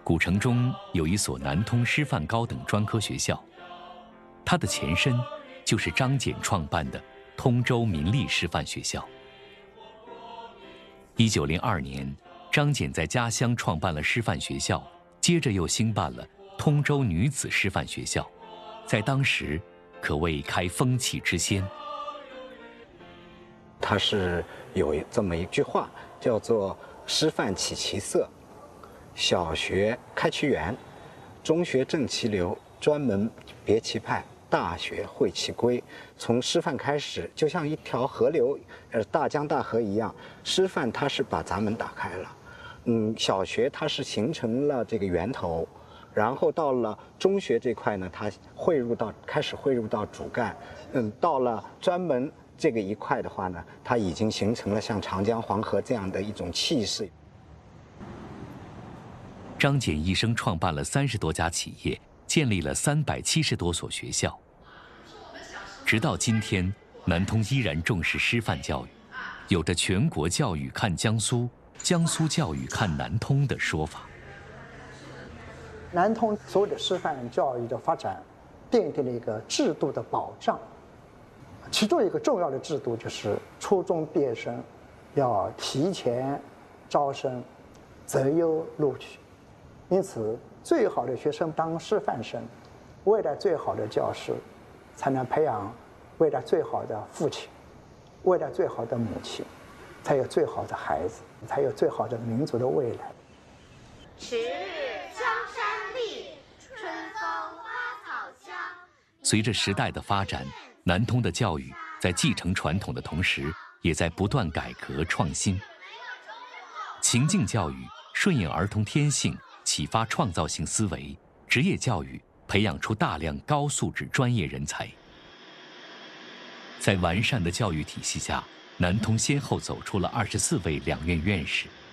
古城中有一所南通师范高等专科学校，它的前身就是张謇创办的通州民立师范学校。1902年，张謇在家乡创办了师范学校，接着又兴办了通州女子师范学校，在当时可谓开风气之先。 他是有这么一句话，叫做“师范起其色，小学开其源，中学正其流，专门别其派，大学会其规”。从师范开始，就像一条河流，大江大河一样，师范它是把闸门打开了。小学它是形成了这个源头，然后到了中学这块呢，它开始汇入到主干。到了专门这个一块的话呢，它已经形成了像长江黄河这样的一种气势。 张謇一生创办了30多家企业，建立了370多所学校。直到今天，南通依然重视师范教育，有着全国教育看江苏，江苏教育看南通的说法。 南通所有的师范教育的发展，奠定了一个制度的保障。其中一个重要的制度就是初中毕业生要提前招生，择优录取。因此，最好的学生当师范生，未来最好的教师，才能培养未来最好的父亲，未来最好的母亲，才有最好的孩子，才有最好的民族的未来。 10日江山丽，春风花草香。 随着时代的发展，南通的教育在继承传统的同时，也在不断改革创新。情境教育顺应儿童天性，启发创造性思维；职业教育培养出大量高素质专业人才。在完善的教育体系下，南通先后走出了24位两院院士，